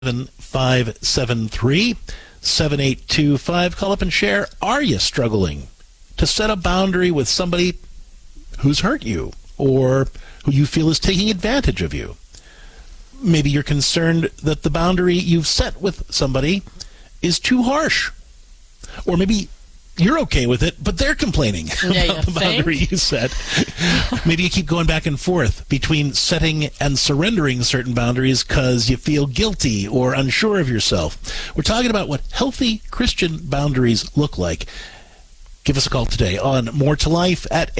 573-7825. Call up and share. Are you struggling to set a boundary with somebody who's hurt you or who you feel is taking advantage of you? Maybe you're concerned that the boundary you've set with somebody is too harsh. Or maybe you're okay with it, but they're complaining about the boundary you set. Maybe you keep going back and forth between setting and surrendering certain boundaries because you feel guilty or unsure of yourself. We're talking about what healthy Christian boundaries look like. Give us a call today on More to Life at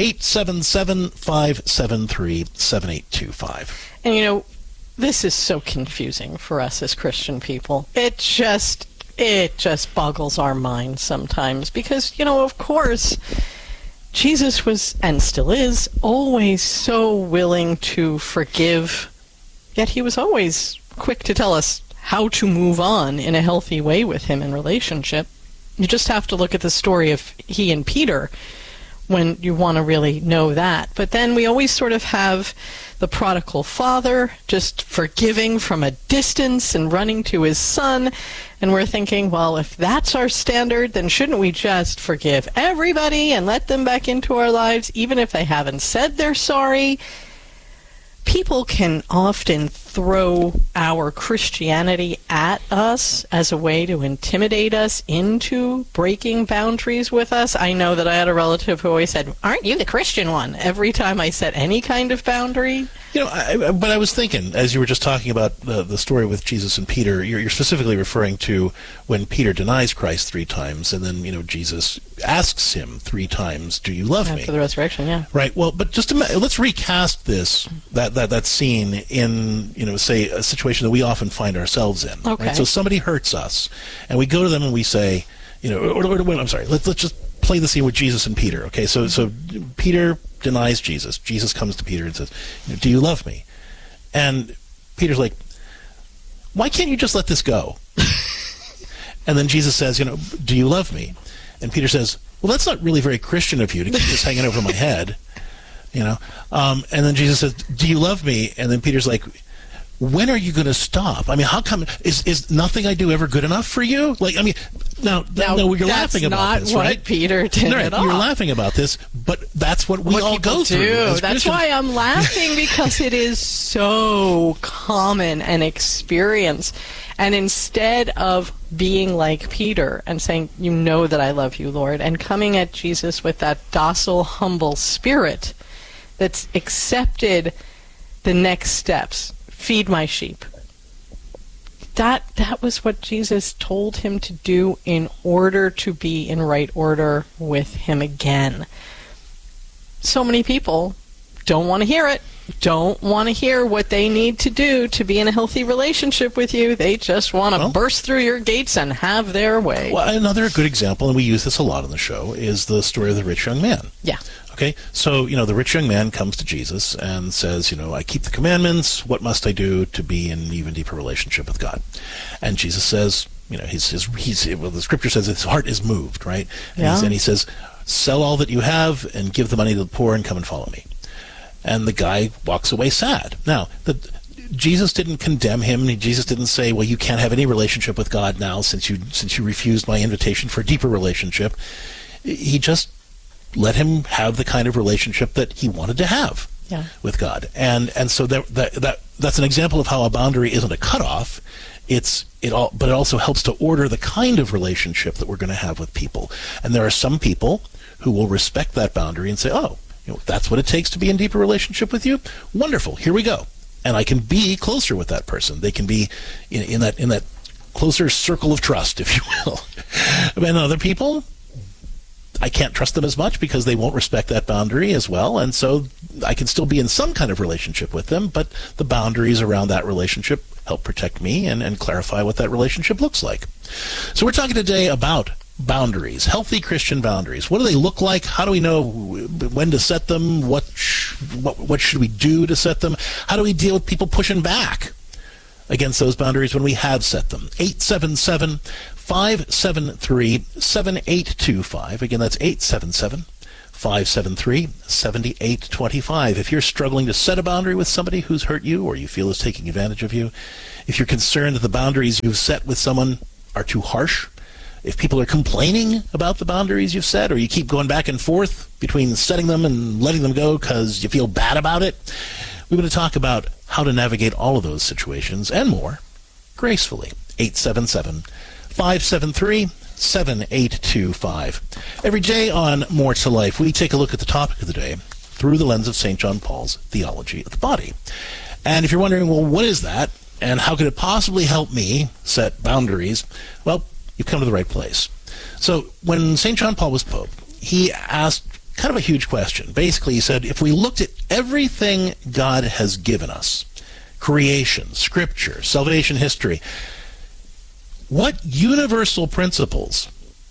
877-573-7825. And this is so confusing for us as Christian people. It just boggles our minds sometimes because, of course, Jesus was, and still is, always so willing to forgive, yet he was always quick to tell us how to move on in a healthy way with him in relationship. You just have to look at the story of he and Peter when you want to really know that. But then we always sort of have the prodigal father just forgiving from a distance and running to his son. And we're thinking, well, if that's our standard, then shouldn't we just forgive everybody and let them back into our lives, even if they haven't said they're sorry? People can often throw our Christianity at us as a way to intimidate us into breaking boundaries with us. I know that I had a relative who always said, "Aren't you the Christian one?" every time I set any kind of boundary. But I was thinking, as you were just talking about the story with Jesus and Peter, you're specifically referring to when Peter denies Christ 3 times, and then, Jesus asks him 3 times, "Do you love me?" After the resurrection, yeah. Right. Well, but just let's recast that scene in, say, a situation that we often find ourselves in. Okay. Right? So somebody hurts us, and we go to them and we say, I'm sorry, let's just play the scene with Jesus and Peter. Okay, so Peter denies Jesus. Jesus comes to Peter and says, "Do you love me?" And Peter's like, "Why can't you just let this go?" And then Jesus says, "Do you love me?" And Peter says, "Well, that's not really very Christian of you to keep this hanging over my head." And then Jesus says, "Do you love me?" And then Peter's like, "When are you going to stop? I mean, how come is nothing I do ever good enough for you?" Now you're laughing about this, right? That's not what Peter did at all. You're laughing about this, but that's what we all go through. That's why I'm laughing, because it is so common an experience. And instead of being like Peter and saying, that I love you, Lord, and coming at Jesus with that docile, humble spirit that's accepted the next steps, feed my sheep. That was what Jesus told him to do in order to be in right order with him again. So many people don't want to hear it, don't want to hear what they need to do to be in a healthy relationship with you. They just want to burst through your gates and have their way. Well, another good example, and we use this a lot on the show, is the story of the rich young man. Yeah. Okay, so, the rich young man comes to Jesus and says, I keep the commandments. What must I do to be in an even deeper relationship with God? And Jesus says, the scripture says his heart is moved, right? And he says, sell all that you have and give the money to the poor and come and follow me. And the guy walks away sad. Now, Jesus didn't condemn him. Jesus didn't say, well, you can't have any relationship with God now since you refused my invitation for a deeper relationship. He just let him have the kind of relationship that he wanted to have with God. And so that's an example of how a boundary isn't a cutoff. But it also helps to order the kind of relationship that we're going to have with people. And there are some people who will respect that boundary and say, oh, that's what it takes to be in deeper relationship with you. Wonderful. Here we go. And I can be closer with that person. They can be in that closer circle of trust, if you will. And other people, I can't trust them as much because they won't respect that boundary as well, and so I can still be in some kind of relationship with them, but the boundaries around that relationship help protect me and clarify what that relationship looks like. So we're talking today about boundaries, healthy Christian boundaries. What do they look like? How do we know when to set them? What should we do to set them? How do we deal with people pushing back against those boundaries when we have set them? 877-573-7825. Again, that's 877-573-7825. If you're struggling to set a boundary with somebody who's hurt you or you feel is taking advantage of you, if you're concerned that the boundaries you've set with someone are too harsh, if people are complaining about the boundaries you've set, or you keep going back and forth between setting them and letting them go because you feel bad about it, we're going to talk about how to navigate all of those situations and more gracefully. 877-573-7825. Every day on More to Life, we take a look at the topic of the day through the lens of St. John Paul's theology of the body. And if you're wondering, well, what is that? And how could it possibly help me set boundaries? Well, you've come to the right place. So when St. John Paul was Pope, he asked kind of a huge question. Basically, he said, if we looked at everything God has given us, creation, scripture, salvation history, what universal principles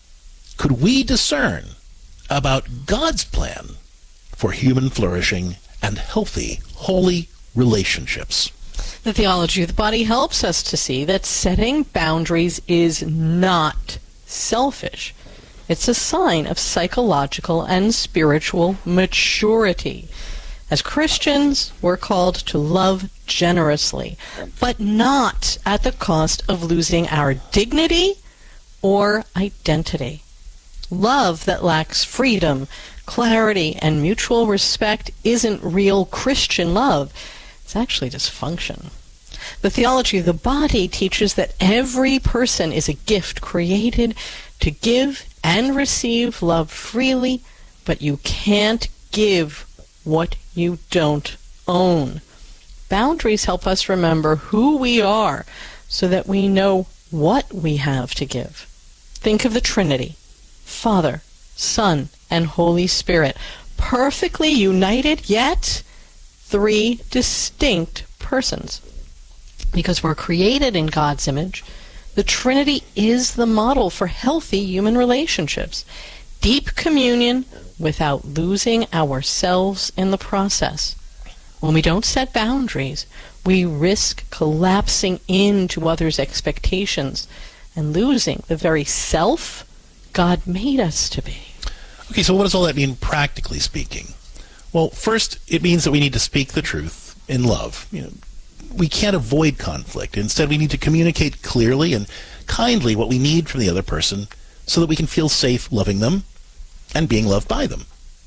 could we discern about God's plan for human flourishing and healthy, holy relationships? The theology of the body helps us to see that setting boundaries is not selfish. It's a sign of psychological and spiritual maturity. As Christians, we're called to love generously, but not at the cost of losing our dignity or identity. Love that lacks freedom, clarity, and mutual respect isn't real Christian love. It's actually dysfunction. The theology of the body teaches that every person is a gift created to give and receive love freely, but you can't give what you don't own. Boundaries help us remember who we are so that we know what we have to give. Think of the Trinity, Father, Son, and Holy Spirit, perfectly united, yet three distinct persons. Because we're created in God's image, the Trinity is the model for healthy human relationships. Deep communion without losing ourselves in the process. When we don't set boundaries, we risk collapsing into others' expectations and losing the very self God made us to be. Okay, so what does all that mean practically speaking? Well, first, it means that we need to speak the truth in love. We can't avoid conflict. Instead, we need to communicate clearly and kindly what we need from the other person so that we can feel safe loving them and being loved by them.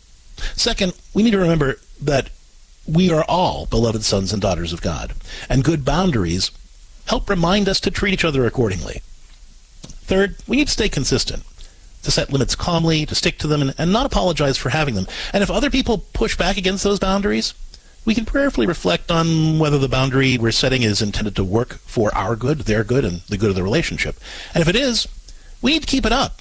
Second, we need to remember that we are all beloved sons and daughters of God, and good boundaries help remind us to treat each other accordingly. Third, we need to stay consistent, to set limits calmly, to stick to them, and not apologize for having them. And if other people push back against those boundaries, we can prayerfully reflect on whether the boundary we're setting is intended to work for our good, their good, and the good of the relationship. And if it is, we need to keep it up.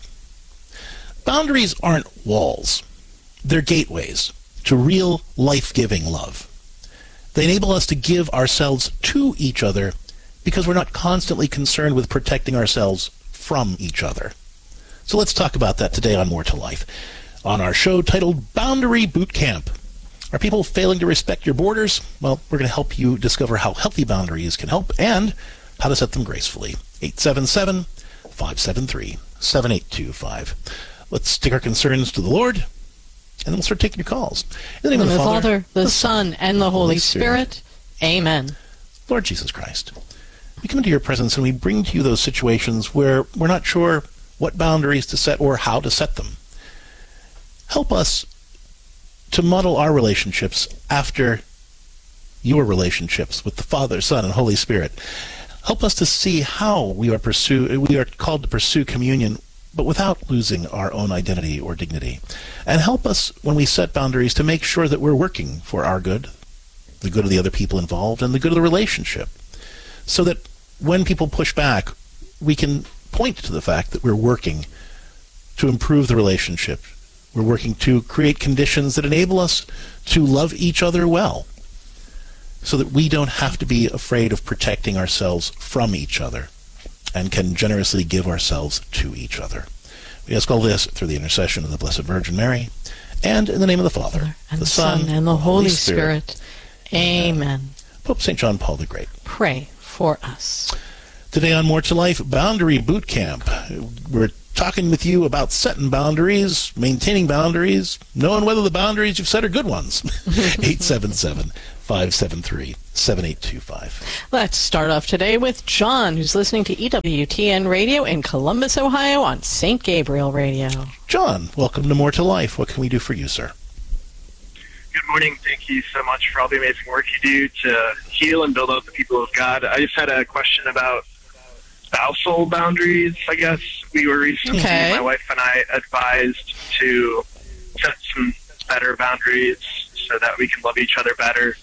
Boundaries aren't walls. They're gateways to real life-giving love. They enable us to give ourselves to each other because we're not constantly concerned with protecting ourselves from each other. So let's talk about that today on More to Life, on our show titled Boundary Boot Camp. Are people failing to respect your borders? Well, we're going to help you discover how healthy boundaries can help and how to set them gracefully. 877-573-7825. Let's take our concerns to the Lord, and then we'll start taking your calls. In the name of the Father, the Son, and the Holy Spirit. Amen. Lord Jesus Christ, we come into your presence and we bring to you those situations where we're not sure what boundaries to set or how to set them. Help us to model our relationships after your relationships with the Father, Son, and Holy Spirit. Help us to see how we are called to pursue communion, but without losing our own identity or dignity. And help us, when we set boundaries, to make sure that we're working for our good, the good of the other people involved, and the good of the relationship, so that when people push back, we can point to the fact that we're working to improve the relationship. We're working to create conditions that enable us to love each other well, so that we don't have to be afraid of protecting ourselves from each other and can generously give ourselves to each other. We ask all this through the intercession of the Blessed Virgin Mary, and in the name of the Father, and the Son, and the Holy Spirit. Amen. Pope St. John Paul the Great, pray for us. Today on More to Life, Boundary Boot Camp. We're talking with you about setting boundaries, maintaining boundaries, knowing whether the boundaries you've set are good ones. 877 573-7825. Let's start off today with John, who's listening to EWTN Radio in Columbus, Ohio on St. Gabriel Radio. John, welcome to More to Life. What can we do for you, sir? Good morning. Thank you so much for all the amazing work you do to heal and build up the people of God. I just had a question about spousal boundaries, I guess. We were recently, my wife and I, advised to set some better boundaries so that we can love each other better.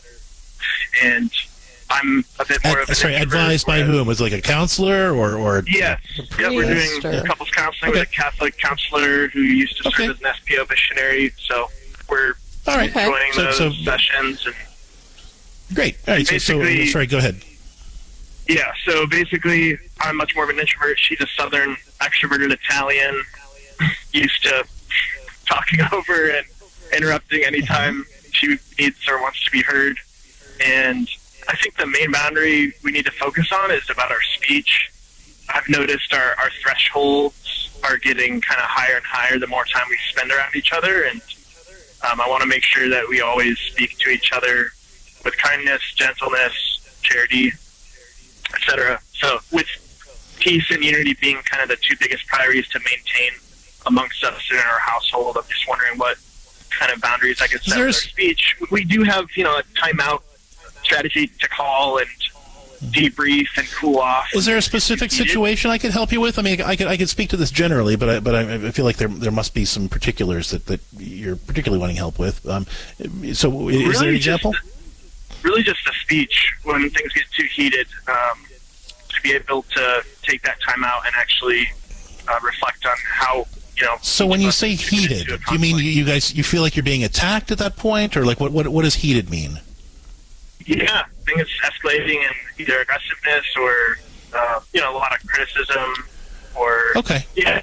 And I'm a bit more of an introvert. Advised by whom? Was it like a counselor or Yes. Yeah, we're doing couples counseling with a Catholic counselor who used to serve as an SPO missionary. So we're enjoying those sessions. And great. All right. So, sorry, go ahead. Yeah, so basically, I'm much more of an introvert. She's a southern extroverted Italian, used to talking over and interrupting anytime she needs or wants to be heard. And I think the main boundary we need to focus on is about our speech. I've noticed our thresholds are getting kind of higher and higher the more time we spend around each other. And I want to make sure that we always speak to each other with kindness, gentleness, charity, etc. So with peace and unity being kind of the two biggest priorities to maintain amongst us in our household, I'm just wondering what kind of boundaries I could set with our speech. We do have, a timeout strategy to call and debrief and cool off. Is there a specific situation I could help you with? I mean, I could speak to this generally, but I feel like there must be some particulars that you're particularly wanting help with. So is there an example? Really just a speech when things get too heated, to be able to take that time out and actually reflect on how, So when you say heated, do you mean you feel like you're being attacked at that point, or like what does heated mean? Yeah, I think it's escalating in either aggressiveness or, a lot of criticism or... Okay. Yeah.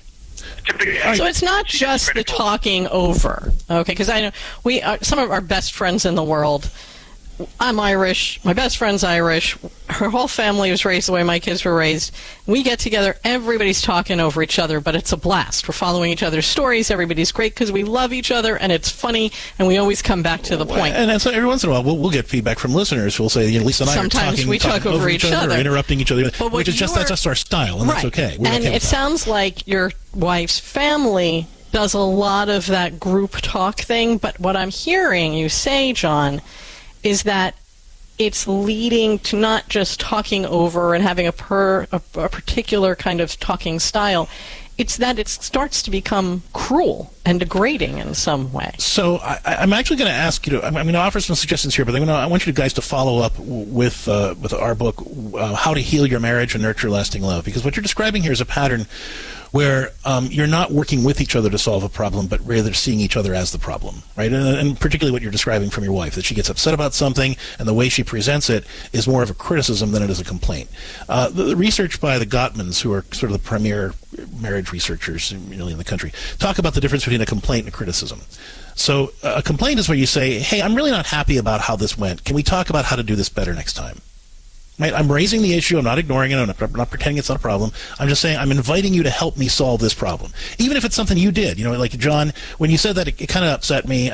So it's not just the talking over, okay? Because I know some of our best friends in the world. I'm Irish. My best friend's Irish. Her whole family was raised the way my kids were raised. We get together. Everybody's talking over each other, but it's a blast. We're following each other's stories. Everybody's great because we love each other, and it's funny, and we always come back to the point. And so every once in a while, we'll get feedback from listeners who will say, Lisa and I sometimes are talking over each other, or interrupting each other, which is that's just our style, and that's okay. We're and it sounds like your wife's family does a lot of that group talk thing, but what I'm hearing you say, John, is that it's leading to not just talking over and having a particular kind of talking style. It's that it starts to become cruel and degrading in some way. So I'm actually going to ask you to. I'm going to offer some suggestions here, but I want you guys to follow up with our book, How to Heal Your Marriage and Nurture Lasting Love, because what you're describing here is a pattern where you're not working with each other to solve a problem, but rather seeing each other as the problem, right? And particularly what you're describing from your wife, that she gets upset about something, and the way she presents it is more of a criticism than it is a complaint. The research by the Gottmans, who are sort of the premier marriage researchers really in the country, talk about the difference between a complaint and a criticism. So a complaint is where you say, hey, I'm really not happy about how this went. Can we talk about how to do this better next time? Right? I'm raising the issue. I'm not ignoring it. I'm not pretending it's not a problem. I'm just saying I'm inviting you to help me solve this problem. Even if it's something you did. Like John, when you said that, it kind of upset me.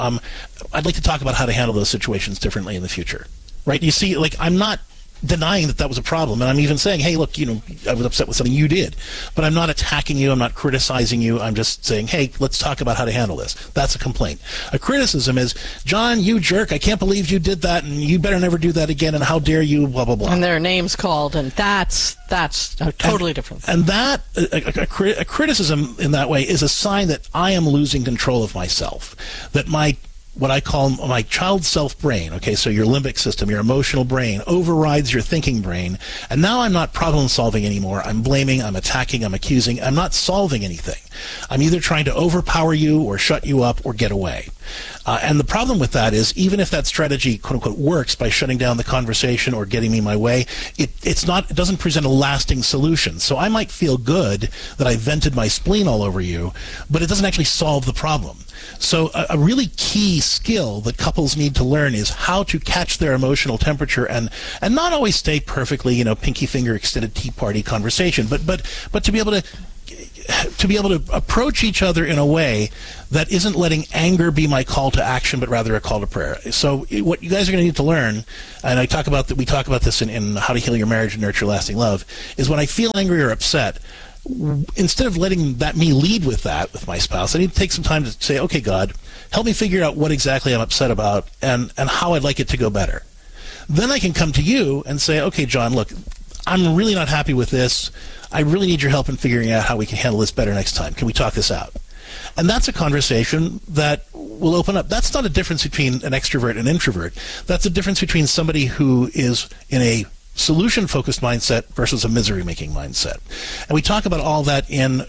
I'd like to talk about how to handle those situations differently in the future. Right? You see, I'm not denying that was a problem, and I'm even saying, hey, look, I was upset with something you did, but I'm not attacking you, I'm not criticizing you, I'm just saying, hey, let's talk about how to handle this. That's a complaint. A criticism is, John, you jerk, I can't believe you did that, and you better never do that again, and how dare you, blah, blah, blah. And their name's called, and that's a totally different thing. And that, a criticism in that way is a sign that I am losing control of myself, that what I call my child self brain, okay, so your limbic system, your emotional brain, overrides your thinking brain, and now I'm not problem solving anymore. I'm blaming, I'm attacking, I'm accusing, I'm not solving anything. I'm either trying to overpower you or shut you up or get away. And the problem with that is, even if that strategy, quote unquote, works by shutting down the conversation or getting me my way, it doesn't present a lasting solution. So I might feel good that I vented my spleen all over you, but it doesn't actually solve the problem. So a really key skill that couples need to learn is how to catch their emotional temperature and not always stay perfectly, pinky finger extended tea party conversation, but to be able to to be able to approach each other in a way that isn't letting anger be my call to action, but rather a call to prayer. So what you guys are going to need to learn, and we talk about this in How to Heal Your Marriage and Nurture Lasting Love, is when I feel angry or upset, instead of letting me lead with that with my spouse, I need to take some time to say, okay, God, help me figure out what exactly I'm upset about and how I'd like it to go better. Then I can come to you and say, okay, John, look, I'm really not happy with this. I really need your help in figuring out how we can handle this better next time. Can we talk this out? And that's a conversation that will open up. That's not a difference between an extrovert and an introvert. That's a difference between somebody who is in a solution-focused mindset versus a misery-making mindset. And we talk about all that in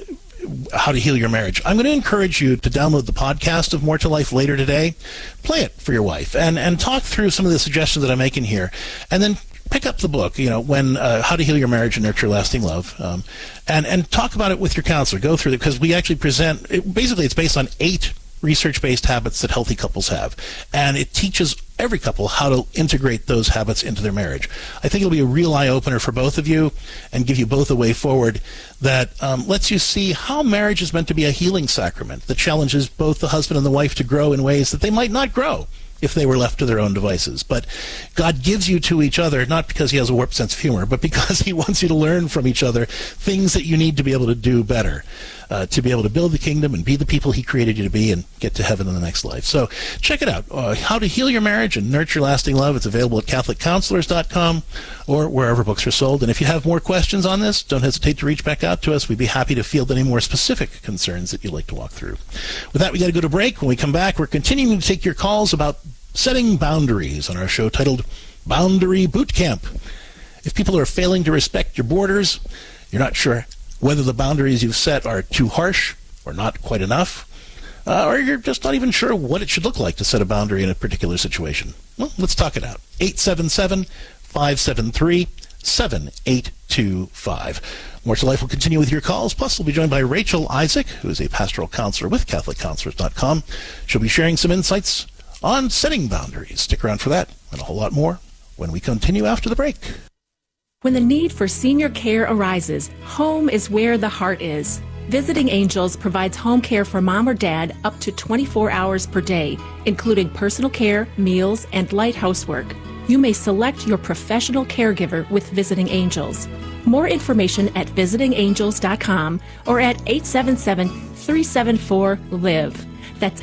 How to Heal Your Marriage. I'm going to encourage you to download the podcast of More to Life later today. Play it for your wife and talk through some of the suggestions that I'm making here. And then pick up the book, when How to Heal Your Marriage and Nurture Lasting Love, and talk about it with your counselor. Go through it, because we actually present, it's based on 8 research-based habits that healthy couples have. And it teaches every couple how to integrate those habits into their marriage. I think it'll be a real eye-opener for both of you and give you both a way forward that lets you see how marriage is meant to be a healing sacrament that challenges both the husband and the wife to grow in ways that they might not grow if they were left to their own devices. But God gives you to each other, not because he has a warped sense of humor, but because he wants you to learn from each other things that you need to be able to do better, to be able to build the kingdom and be the people he created you to be and get to heaven in the next life. So check it out. How to Heal Your Marriage and Nurture Lasting Love. It's available at CatholicCounselors.com or wherever books are sold. And if you have more questions on this, don't hesitate to reach back out to us. We'd be happy to field any more specific concerns that you'd like to walk through. With that, we got to go to break. When we come back, we're continuing to take your calls about setting boundaries on our show titled Boundary Boot Camp. If people are failing to respect your borders, you're not sure whether the boundaries you've set are too harsh or not quite enough, or you're just not even sure what it should look like to set a boundary in a particular situation. Well, let's talk it out. 877-573-7825. More to Life will continue with your calls. Plus, we'll be joined by Rachel Isaac, who is a pastoral counselor with CatholicCounselors.com. She'll be sharing some insights on setting boundaries. Stick around for that and a whole lot more when we continue after the break. When the need for senior care arises, home is where the heart is. Visiting Angels provides home care for mom or dad up to 24 hours per day, including personal care, meals, and light housework. You may select your professional caregiver with Visiting Angels. More information at visitingangels.com or at 877-374-LIVE. That's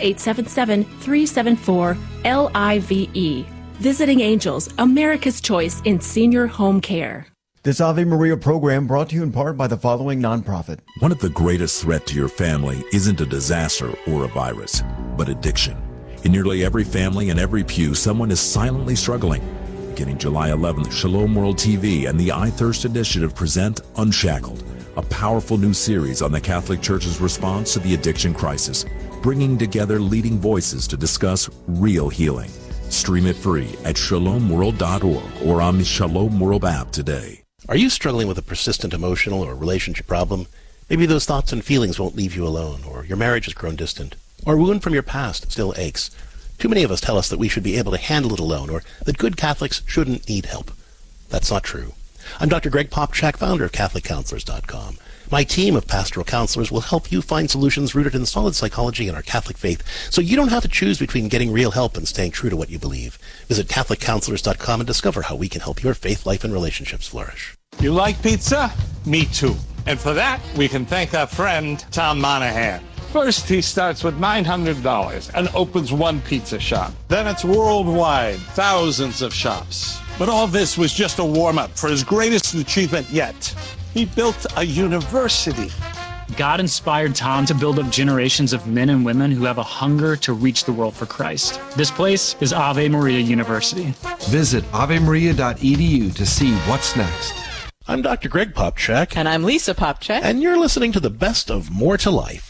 877-374-LIVE. Visiting Angels, America's choice in senior home care. This Ave Maria program brought to you in part by the following nonprofit. One of the greatest threats to your family isn't a disaster or a virus, but addiction. In nearly every family and every pew, someone is silently struggling. Beginning July 11th, Shalom World TV and the I Thirst Initiative present Unshackled, a powerful new series on the Catholic Church's response to the addiction crisis, bringing together leading voices to discuss real healing. Stream it free at shalomworld.org or on the Shalom World app today. Are you struggling with a persistent emotional or relationship problem? Maybe those thoughts and feelings won't leave you alone, or your marriage has grown distant, or a wound from your past still aches. Too many of us tell us that we should be able to handle it alone, or that good Catholics shouldn't need help. That's not true. I'm Dr. Greg Popchak, founder of CatholicCounselors.com. My team of pastoral counselors will help you find solutions rooted in solid psychology and our Catholic faith, so you don't have to choose between getting real help and staying true to what you believe. Visit CatholicCounselors.com and discover how we can help your faith life and relationships flourish. You like pizza? Me too. And for that, we can thank our friend, Tom Monahan. First, he starts with $900 and opens one pizza shop. Then it's worldwide, thousands of shops. But all this was just a warm-up for his greatest achievement yet. He built a university. God inspired Tom to build up generations of men and women who have a hunger to reach the world for Christ. This place is Ave Maria University. Visit avemaria.edu to see what's next. I'm Dr. Greg Popchak. And I'm Lisa Popchak. And you're listening to the best of More to Life.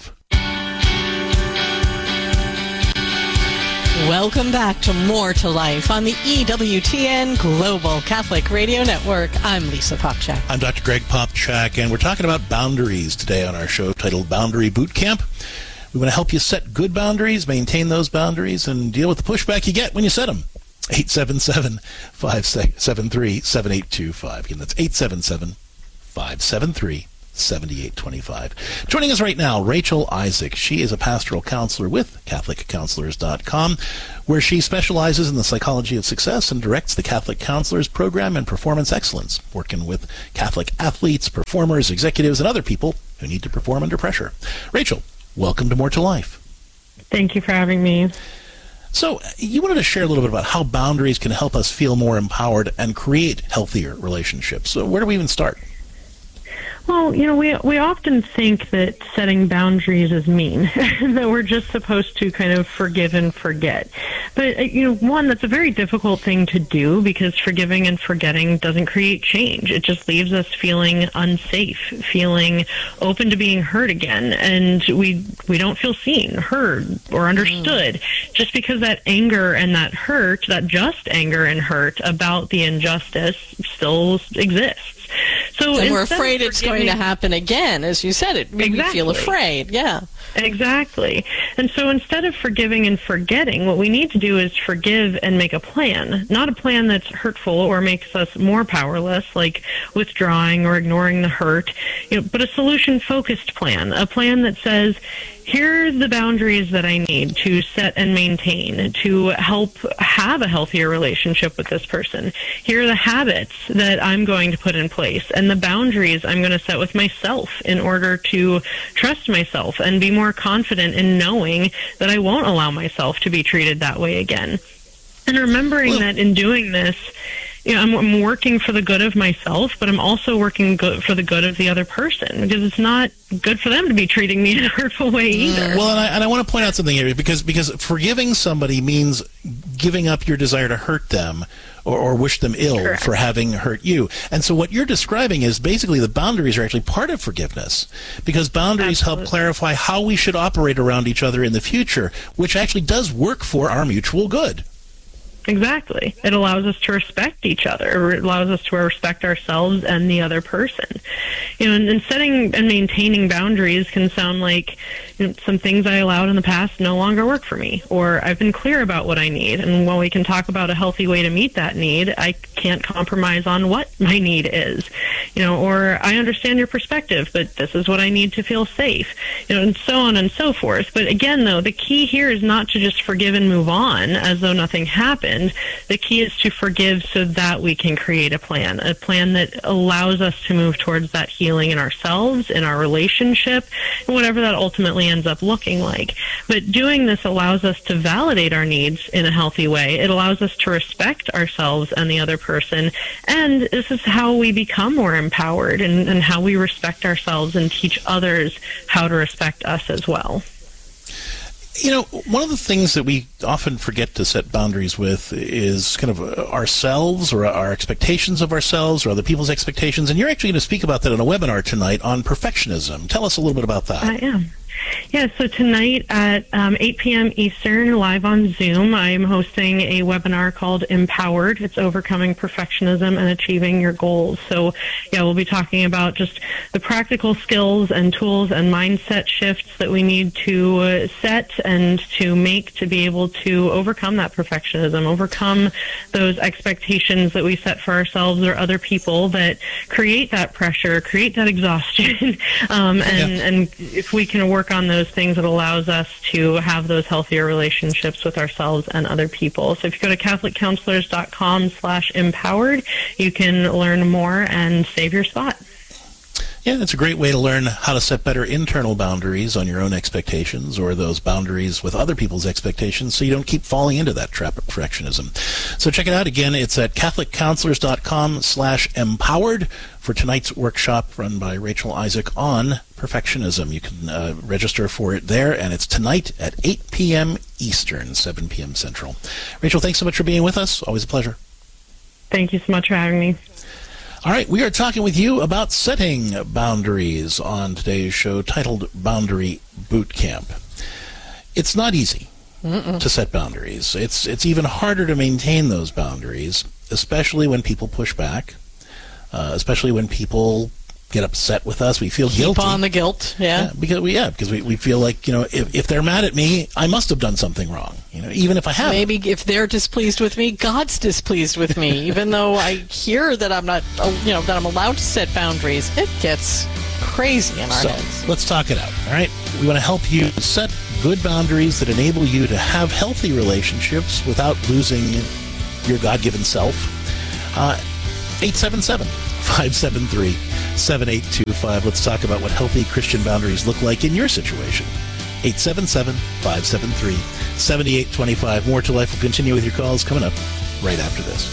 Welcome back to More to Life on the EWTN Global Catholic Radio Network. I'm Lisa Popchak. I'm Dr. Greg Popchak, and we're talking about boundaries today on our show titled Boundary Boot Camp. We want to help you set good boundaries, maintain those boundaries, and deal with the pushback you get when you set them. 877-573-7825. Again, that's 877-573-7825. 7825. Joining us right now, Rachel Isaac. She is a pastoral counselor with CatholicCounselors.com, where she specializes in the psychology of success and directs the Catholic Counselors Program and Performance Excellence, working with Catholic athletes, performers, executives, and other people who need to perform under pressure. Rachel, welcome to More to Life. Thank you for having me. So you wanted to share a little bit about how boundaries can help us feel more empowered and create healthier relationships. So where do we even start? Well, we often think that setting boundaries is mean, that we're just supposed to kind of forgive and forget. But, one, that's a very difficult thing to do because forgiving and forgetting doesn't create change. It just leaves us feeling unsafe, feeling open to being hurt again. And we don't feel seen, heard, or understood just because that anger and that hurt, that just anger and hurt about the injustice still exists. So and we're afraid it's going to happen again, as you said. We feel afraid, yeah. Exactly. And so instead of forgiving and forgetting, what we need to do is forgive and make a plan. Not a plan that's hurtful or makes us more powerless, like withdrawing or ignoring the hurt, but a solution-focused plan, a plan that says, here are the boundaries that I need to set and maintain to help have a healthier relationship with this person. Here are the habits that I'm going to put in place and the boundaries I'm going to set with myself in order to trust myself and be more confident in knowing that I won't allow myself to be treated that way again. And remembering that in doing this, I'm working for the good of myself, but I'm also working for the good of the other person because it's not good for them to be treating me in a hurtful way either. Well, and I want to point out something here because forgiving somebody means giving up your desire to hurt them or wish them ill Correct. For having hurt you. And so what you're describing is basically the boundaries are actually part of forgiveness because boundaries help clarify how we should operate around each other in the future, which actually does work for our mutual good. Exactly. It allows us to respect each other. Or it allows us to respect ourselves and the other person. And setting and maintaining boundaries can sound like some things I allowed in the past no longer work for me, or I've been clear about what I need. And while we can talk about a healthy way to meet that need, I can't compromise on what my need is. Or I understand your perspective, but this is what I need to feel safe. And so on and so forth. But again, though, the key here is not to just forgive and move on as though nothing happened. The key is to forgive so that we can create a plan that allows us to move towards that healing in ourselves, in our relationship, and whatever that ultimately ends up looking like. But doing this allows us to validate our needs in a healthy way. It allows us to respect ourselves and the other person. And this is how we become more empowered and how we respect ourselves and teach others how to respect us as well. One of the things that we often forget to set boundaries with is kind of ourselves or our expectations of ourselves or other people's expectations. And you're actually going to speak about that in a webinar tonight on perfectionism. Tell us a little bit about that. I am. Yeah, so tonight at 8 p.m. Eastern, live on Zoom, I'm hosting a webinar called Empowered. It's Overcoming Perfectionism and Achieving Your Goals. So, we'll be talking about just the practical skills and tools and mindset shifts that we need to set and to make to be able to overcome that perfectionism, overcome those expectations that we set for ourselves or other people that create that pressure, create that exhaustion, and if we can work on those things, it allows us to have those healthier relationships with ourselves and other people. So if you go to CatholicCounselors.com/empowered, you can learn more and save your spot. Yeah, it's a great way to learn how to set better internal boundaries on your own expectations or those boundaries with other people's expectations so you don't keep falling into that trap of perfectionism. So check it out. Again, it's at CatholicCounselors.com/empowered for tonight's workshop run by Rachel Isaac on perfectionism. You can register for it there, and it's tonight at 8 p.m. Eastern, 7 p.m. Central. Rachel, thanks so much for being with us. Always a pleasure. Thank you so much for having me. All right, we are talking with you about setting boundaries on today's show titled Boundary Boot Camp. It's not easy to set boundaries. It's even harder to maintain those boundaries, especially when people push back, especially when people get upset with us. We feel guilty. Keep on the guilt, yeah. Because we feel like, if they're mad at me, I must have done something wrong. Even if I haven't. Maybe if they're displeased with me, God's displeased with me. Even though I hear that I'm not, that I'm allowed to set boundaries, it gets crazy in our heads. Let's talk it out, all right? We want to help you set good boundaries that enable you to have healthy relationships without losing your God-given self. 877-573-7825. Let's talk about what healthy Christian boundaries look like in your situation. 877-573-7825. More to Life will continue with your calls coming up right after this.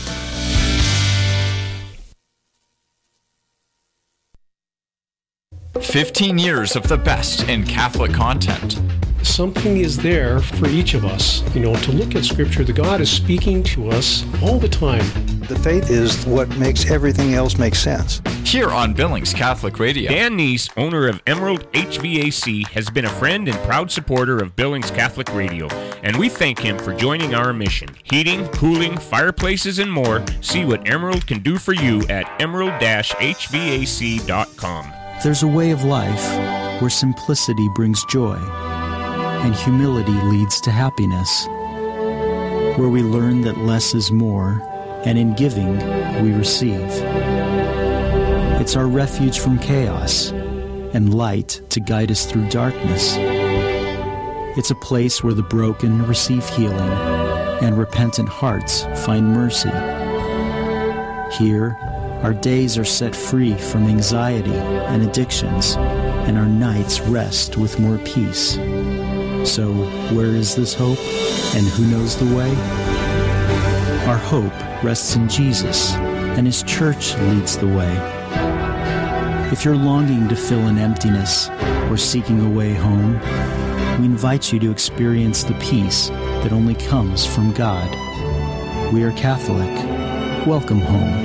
"15 years of the best in Catholic content." Something is there for each of us, to look at Scripture. The God is speaking to us all the time. The faith is what makes everything else make sense. Here on Billings Catholic Radio. Dan Neese, owner of Emerald HVAC, has been a friend and proud supporter of Billings Catholic Radio, and we thank him for joining our mission. Heating, cooling, fireplaces, and more. See what Emerald can do for you at emerald-hvac.com. There's a way of life where simplicity brings joy and humility leads to happiness, where we learn that less is more, and in giving, we receive. It's our refuge from chaos and light to guide us through darkness. It's a place where the broken receive healing and repentant hearts find mercy. Here, our days are set free from anxiety and addictions, and our nights rest with more peace. So, where is this hope, and who knows the way? Our hope rests in Jesus, and His church leads the way. If you're longing to fill an emptiness or seeking a way home, we invite you to experience the peace that only comes from God. We are Catholic. Welcome home.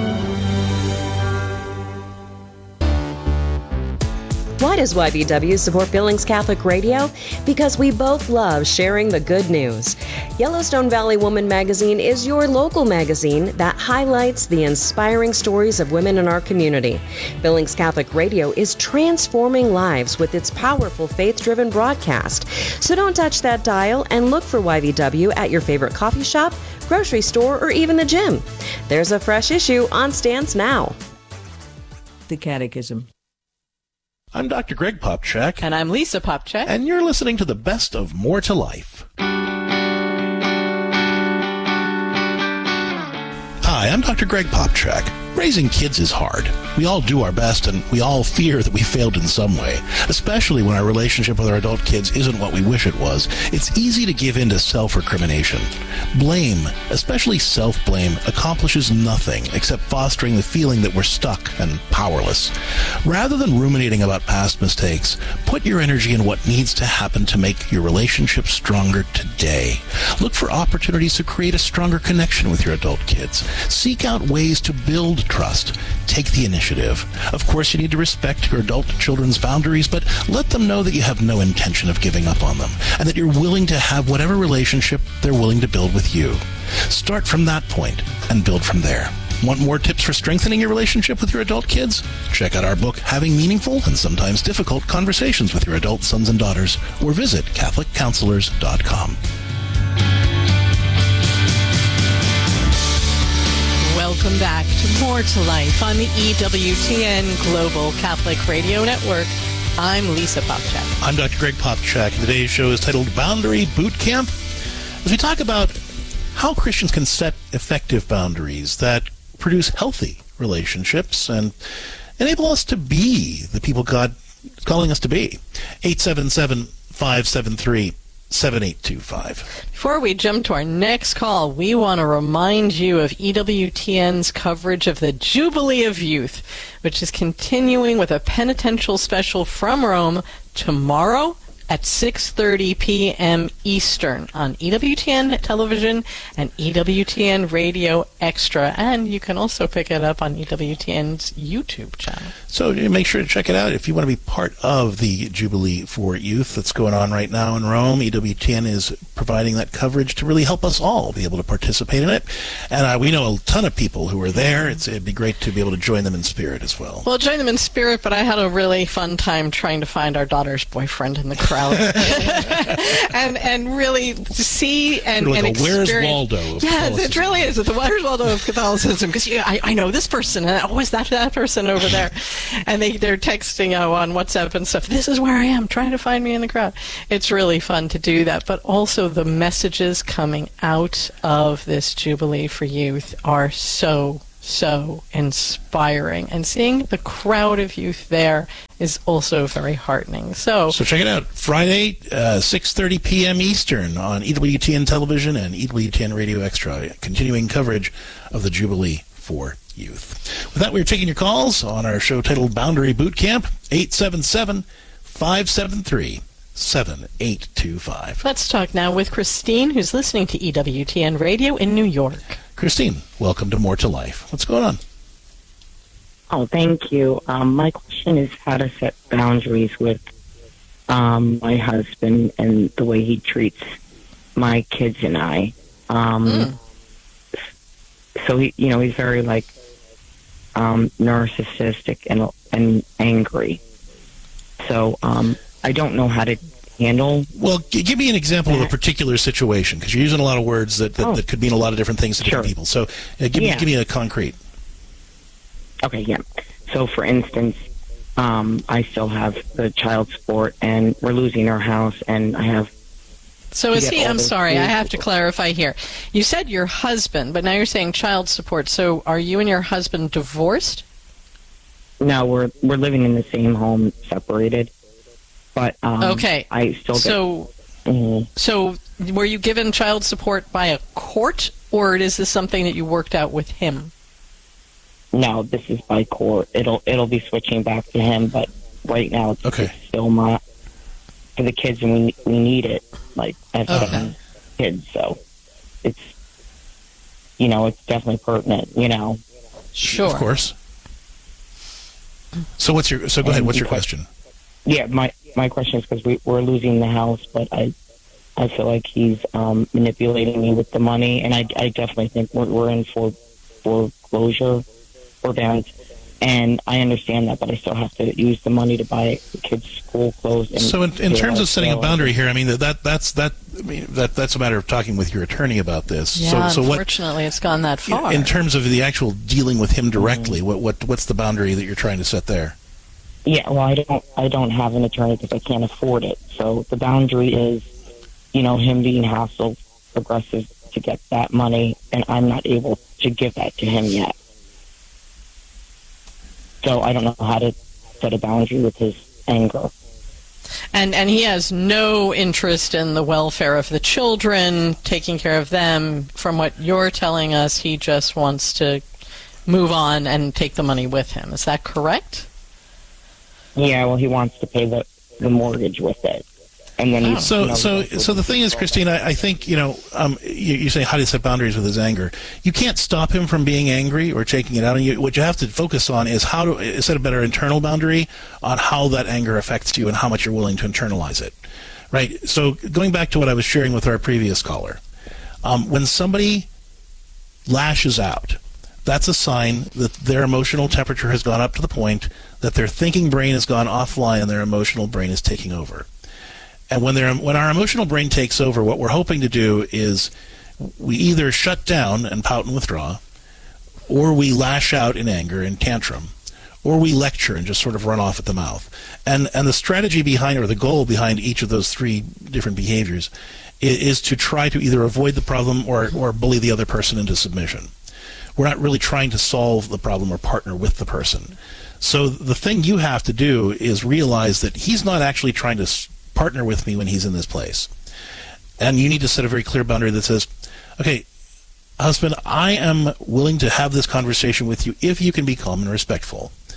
Why does YBW support Billings Catholic Radio? Because we both love sharing the good news. Yellowstone Valley Woman Magazine is your local magazine that highlights the inspiring stories of women in our community. Billings Catholic Radio is transforming lives with its powerful faith-driven broadcast. So don't touch that dial and look for YBW at your favorite coffee shop, grocery store, or even the gym. There's a fresh issue on stands now. The Catechism. I'm Dr. Greg Popchak. And I'm Lisa Popchak. And you're listening to the best of More to Life. Hi, I'm Dr. Greg Popchak. Raising kids is hard. We all do our best, and we all fear that we failed in some way, especially when our relationship with our adult kids isn't what we wish it was. It's easy to give in to self-recrimination. Blame, especially self-blame, accomplishes nothing except fostering the feeling that we're stuck and powerless. Rather than ruminating about past mistakes, put your energy in what needs to happen to make your relationship stronger today. Look for opportunities to create a stronger connection with your adult kids. Seek out ways to build trust. Take the initiative. Of course, you need to respect your adult children's boundaries, but let them know that you have no intention of giving up on them, and that you're willing to have whatever relationship they're willing to build with you. Start from that point and build from there. Want more tips for strengthening your relationship with your adult kids? Check out our book, Having Meaningful and Sometimes Difficult Conversations with Your Adult Sons and Daughters, or visit CatholicCounselors.com. Welcome back to More to Life on the EWTN Global Catholic Radio Network. I'm Lisa Popchak. I'm Dr. Greg Popchak. Today's show is titled Boundary Boot Camp, as we talk about how Christians can set effective boundaries that produce healthy relationships and enable us to be the people God is calling us to be. 877-573-7825. Before we jump to our next call, we want to remind you of EWTN's coverage of the Jubilee of Youth, which is continuing with a penitential special from Rome tomorrow, at 6:30 p.m. Eastern on EWTN Television and EWTN Radio Extra. And you can also pick it up on EWTN's YouTube channel. So make sure to check it out if you want to be part of the Jubilee for Youth that's going on right now in Rome. EWTN is providing that coverage to really help us all be able to participate in it. And we know a ton of people who are there. It'd be great to be able to join them in spirit as well. Well, join them in spirit, but I had a really fun time trying to find our daughter's boyfriend in the crowd. and really see and experience. Where's Waldo of Catholicism. It really is. It's the Where's Waldo of Catholicism, because I know this person, and is that person over there? And they're texting on WhatsApp and stuff, this is where I am, trying to find me in the crowd. It's really fun to do that, but also the messages coming out of this Jubilee for Youth are so inspiring, and seeing the crowd of youth there is also very heartening. So check it out. Friday, 6:30 p.m. Eastern on EWTN Television and EWTN Radio Extra, continuing coverage of the Jubilee for Youth. With that, we're taking your calls on our show titled Boundary Boot Camp, 877-573-7825. Let's talk now with Christine, who's listening to EWTN Radio in New York. Christine, welcome to More to Life. What's going on? Oh, thank you. My question is how to set boundaries with my husband and the way he treats my kids and I. So he's very narcissistic and angry. So I don't know how to handle. Well, give me an example of a particular situation, because you're using a lot of words that could mean a lot of different things to different people. So give me a concrete. Okay, yeah. So for instance, I still have the child support, and we're losing our house, and I have. So is he? I'm sorry, I have to clarify here. You said your husband, but now you're saying child support. So are you and your husband divorced? No, we're living in the same home, separated. But okay, I still get. So were you given child support by a court, or is this something that you worked out with him? No, this is by court. It'll be switching back to him, but right now it's still my for the kids, and we need it. I have 7 kids, so it's it's definitely pertinent. Sure, of course. So go ahead. What's your question? Yeah, my question is because we're losing the house, but I feel like he's manipulating me with the money, and I definitely think we're in foreclosure forbearance, and I understand that, but I still have to use the money to buy the kids' school clothes. And so in terms of setting a boundary here, I mean that's a matter of talking with your attorney about this. Yeah, so unfortunately, it's gone that far. In terms of the actual dealing with him directly, what's the boundary that you're trying to set there? Yeah, well, I don't have an attorney because I can't afford it. So the boundary is, him being hassle aggressive to get that money, and I'm not able to give that to him yet. So I don't know how to set a boundary with his anger. And he has no interest in the welfare of the children, taking care of them. From what you're telling us, he just wants to move on and take the money with him. Is that correct? Yeah, well, he wants to pay the mortgage with it. And then So the thing is, Christine, I think, you say how to set boundaries with his anger. You can't stop him from being angry or taking it out on you. What you have to focus on is how to set a better internal boundary on how that anger affects you and how much you're willing to internalize it. Right? So going back to what I was sharing with our previous caller, when somebody lashes out, that's a sign that their emotional temperature has gone up to the point that their thinking brain has gone offline and their emotional brain is taking over. And when our emotional brain takes over, what we're hoping to do is we either shut down and pout and withdraw, or we lash out in anger and tantrum, or we lecture and just sort of run off at the mouth. And the strategy behind, or the goal behind each of those 3 different behaviors is to try to either avoid the problem or bully the other person into submission. We're not really trying to solve the problem or partner with the person. So the thing you have to do is realize that he's not actually trying to partner with me when he's in this place. And you need to set a very clear boundary that says, okay, husband, I am willing to have this conversation with you if you can be calm and respectful.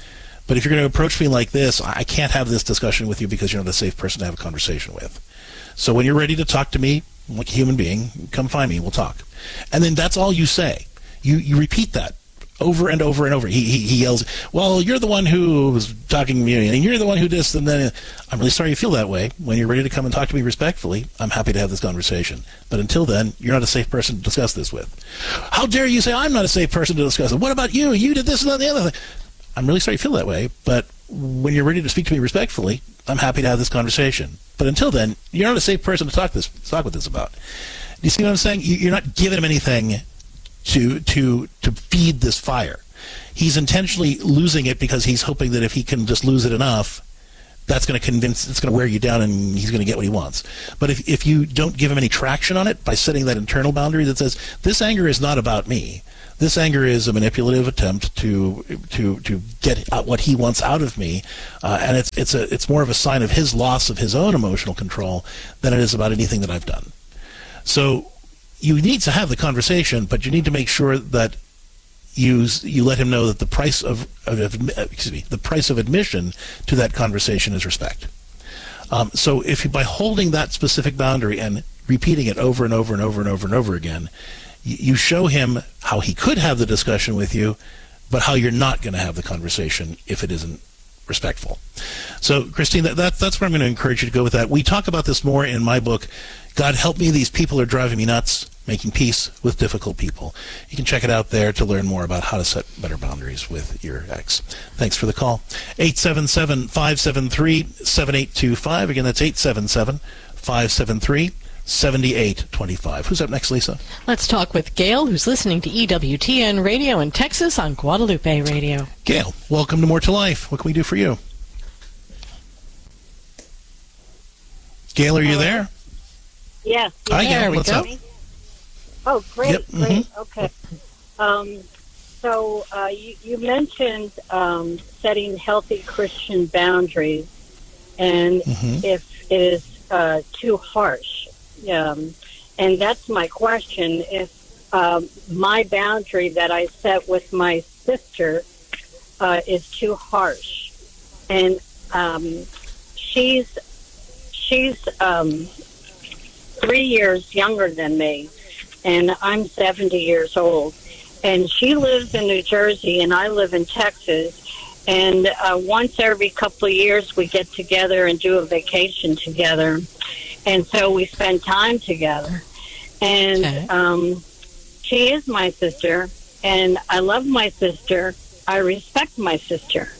But if you're going to approach me like this, I can't have this discussion with you because you're not a safe person to have a conversation with. So when you're ready to talk to me like a human being, come find me, we'll talk. And then that's all you say. You repeat that over and over and over. He yells, well, you're the one who was talking to me, and you're the one who this, and then I'm really sorry you feel that way. When you're ready to come and talk to me respectfully, I'm happy to have this conversation. But until then, you're not a safe person to discuss this with. How dare you say I'm not a safe person to discuss it? What about you? You did this and that and the other thing. I'm really sorry you feel that way, but when you're ready to speak to me respectfully, I'm happy to have this conversation. But until then, you're not a safe person to talk with this about. Do you see what I'm saying? You're not giving him anything to feed this fire. He's intentionally losing it because he's hoping that if he can just lose it enough, it's going to wear you down and he's going to get what he wants. But if you don't give him any traction on it by setting that internal boundary that says, this anger is not about me. This anger is a manipulative attempt to get what he wants out of me, and it's more of a sign of his loss of his own emotional control than it is about anything that I've done. So you need to have the conversation, but you need to make sure that you let him know that the price of admission to that conversation is respect. So if by holding that specific boundary and repeating it over and over and over and over and over again, you show him how he could have the discussion with you, but how you're not going to have the conversation if it isn't respectful. So, Christine, that's where I'm going to encourage you to go with that. We talk about this more in my book, God Help Me, These People Are Driving Me Nuts, Making Peace with Difficult People. You can check it out there to learn more about how to set better boundaries with your ex. Thanks for the call. 877-573-7825. Again, that's 877-573-7825. 7825. Who's up next, Lisa? Let's talk with Gail, who's listening to EWTN Radio in Texas on Guadalupe Radio. Gail, welcome to More to Life. What can we do for you? Gail, are you there? Yes. Hi, Gail. What's up? Oh, great. Yep. Great. Okay. So you mentioned setting healthy Christian boundaries, and if it is too harsh. And that's my question. If my boundary that I set with my sister is too harsh, and she's 3 years younger than me, and I'm 70 years old, and she lives in New Jersey, and I live in Texas. And once every couple of years, we get together and do a vacation together. And so we spend time together. And she is my sister, and I love my sister. I respect my sister.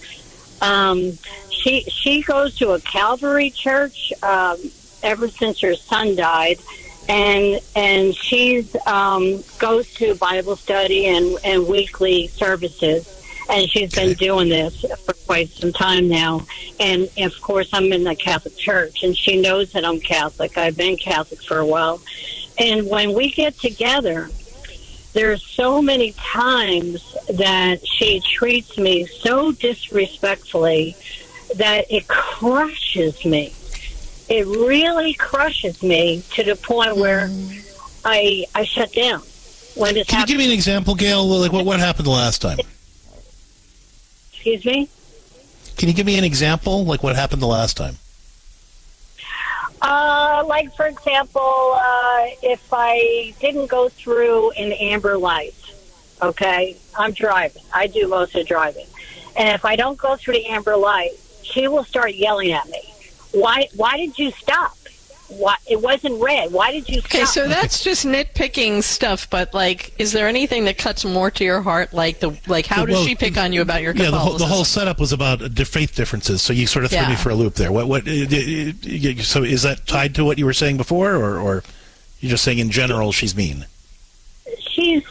She goes to a Calvary church ever since her son died. And she's goes to Bible study and weekly services. And she's been doing this for quite some time now. And, of course, I'm in the Catholic Church, and she knows that I'm Catholic. I've been Catholic for a while. And when we get together, there's so many times that she treats me so disrespectfully that it crushes me. It really crushes me to the point where I shut down. When it's Can you give me an example, Gail? Like what happened the last time? Excuse me? Can you give me an example, like what happened the last time? Like, for example, if I didn't go through an amber light, okay, I'm driving. I do most of the driving. And if I don't go through the amber light, she will start yelling at me. Why did you stop? Why, it wasn't red. Why did you stop? Okay, so that's just nitpicking stuff, but, like, is there anything that cuts more to your heart? Like, how does she pick on you about your Catholicism? Yeah, the whole setup was about faith differences, so you sort of threw me for a loop there. So is that tied to what you were saying before, or you're just saying in general she's mean? She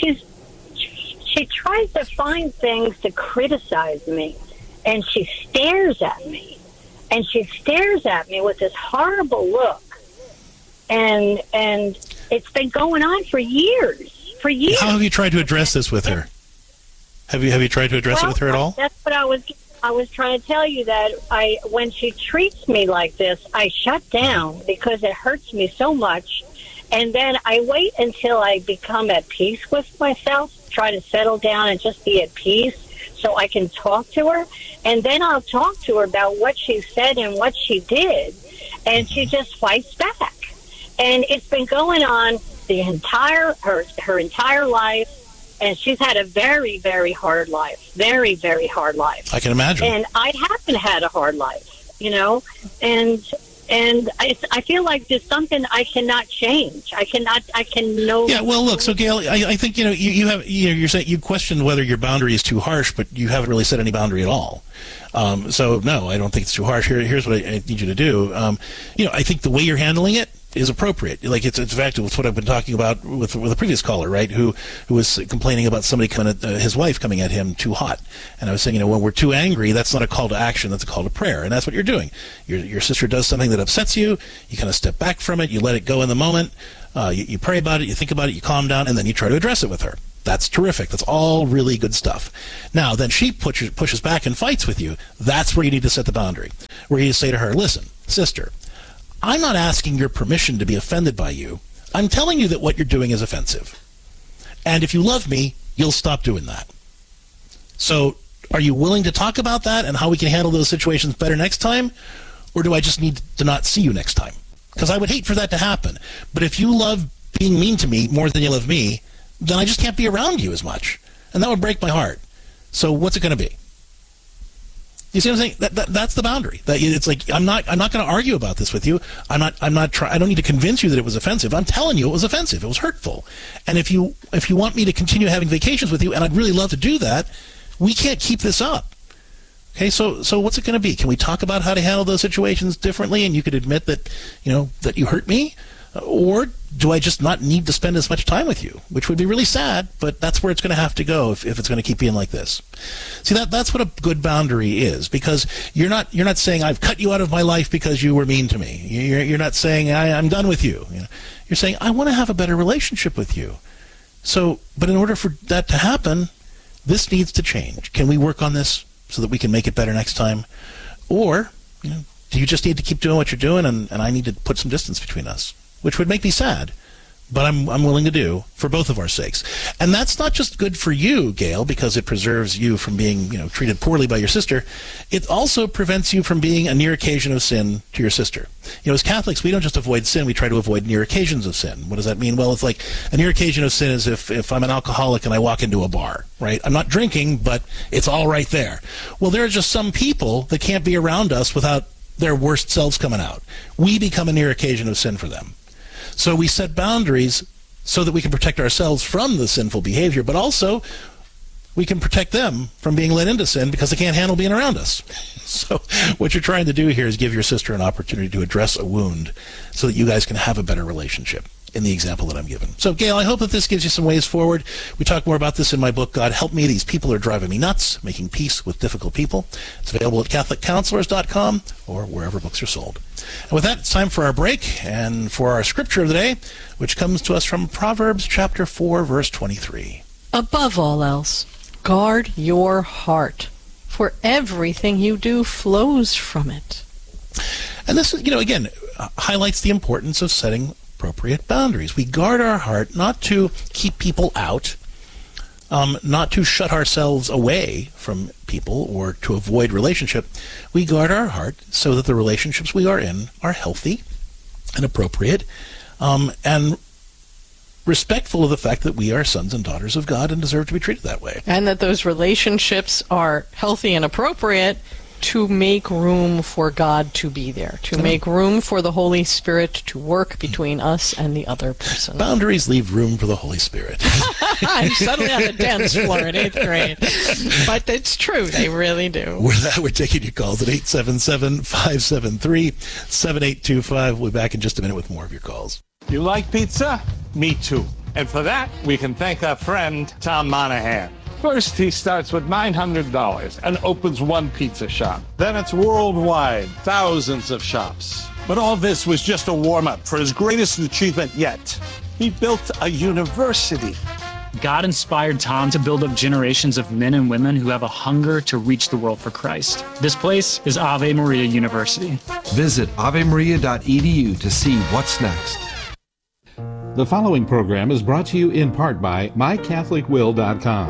tries to find things to criticize me, and she stares at me. And she stares at me with this horrible look, and it's been going on for years. How have you tried to address this with her? Have you tried to address it with her at all? That's what I was trying to tell you, that when she treats me like this, I shut down because it hurts me so much, and then I wait until I become at peace with myself, try to settle down and just be at peace so I can talk to her, and then I'll talk to her about what she said and what she did, and she just fights back. And it's been going on her entire life, and she's had a very, very hard life. Very, very hard life. I can imagine. And I haven't had a hard life, you know, and I feel like there's something I cannot change. I can no. Yeah, well, look, so Gail, I think, you're saying you questioned whether your boundary is too harsh, but you haven't really set any boundary at all. So no, I don't think it's too harsh. Here's what I need you to do. I think the way you're handling it is appropriate. Like it's fact, it's what I've been talking about with a previous caller, right? Who was complaining about somebody his wife coming at him too hot, and I was saying, when we're too angry, that's not a call to action, that's a call to prayer, and that's what you're doing. Your sister does something that upsets you, you kind of step back from it, you let it go in the moment, you pray about it, you think about it, you calm down, and then you try to address it with her. That's terrific. That's all really good stuff. Now, then she pushes back and fights with you. That's where you need to set the boundary, where you say to her, listen, sister, I'm not asking your permission to be offended by you. I'm telling you that what you're doing is offensive. And if you love me, you'll stop doing that. So are you willing to talk about that and how we can handle those situations better next time? Or do I just need to not see you next time? Because I would hate for that to happen. But if you love being mean to me more than you love me, then I just can't be around you as much. And that would break my heart. So what's it going to be? You see what I'm saying? That's the boundary. It's like I'm not going to argue about this with you. I don't need to convince you that it was offensive. I'm telling you it was offensive. It was hurtful. And if you want me to continue having vacations with you, and I'd really love to do that, we can't keep this up. Okay, so what's it going to be? Can we talk about how to handle those situations differently, and you could admit that that you hurt me? Or do I just not need to spend as much time with you? Which would be really sad, but that's where it's going to have to go if it's going to keep being like this. See, that's what a good boundary is, because you're not saying I've cut you out of my life because you were mean to me. You're not saying I'm done with you. You're saying I want to have a better relationship with you. So, but in order for that to happen, this needs to change. Can we work on this so that we can make it better next time? Or do you just need to keep doing what you're doing, and I need to put some distance between us? Which would make me sad, but I'm willing to do for both of our sakes. And that's not just good for you, Gail, because it preserves you from being, treated poorly by your sister. It also prevents you from being a near occasion of sin to your sister. As Catholics, we don't just avoid sin, we try to avoid near occasions of sin. What does that mean? Well, it's like a near occasion of sin is if I'm an alcoholic and I walk into a bar, right? I'm not drinking, but it's all right there. Well, there are just some people that can't be around us without their worst selves coming out. We become a near occasion of sin for them. So we set boundaries so that we can protect ourselves from the sinful behavior, but also we can protect them from being led into sin because they can't handle being around us. So what you're trying to do here is give your sister an opportunity to address a wound so that you guys can have a better relationship in the example that I'm given. So, Gail, I hope that this gives you some ways forward. We talk more about this in my book, God Help Me, These People Are Driving Me Nuts, Making Peace with Difficult People. It's available at CatholicCounselors.com or wherever books are sold. And with that, it's time for our break and for our scripture of the day, which comes to us from Proverbs chapter 4, verse 23. Above all else, guard your heart, for everything you do flows from it. And this, again, highlights the importance of setting appropriate boundaries. We guard our heart not to keep people out, not to shut ourselves away from people or to avoid relationship. We guard our heart so that the relationships we are in are healthy and appropriate and respectful of the fact that we are sons and daughters of God and deserve to be treated that way. And that those relationships are healthy and appropriate to make room for God to be there, to make room for the Holy Spirit to work between us and the other person. Boundaries leave room for the Holy Spirit. I'm suddenly on the dance floor in 8th grade. But it's true, they really do. With that, we're taking your calls at 877-573-7825. We'll be back in just a minute with more of your calls. You like pizza? Me too. And for that, we can thank our friend, Tom Monahan. First, he starts with $900 and opens one pizza shop. Then it's worldwide, thousands of shops. But all this was just a warm-up for his greatest achievement yet. He built a university. God inspired Tom to build up generations of men and women who have a hunger to reach the world for Christ. This place is Ave Maria University. Visit avemaria.edu to see what's next. The following program is brought to you in part by MyCatholicWill.com.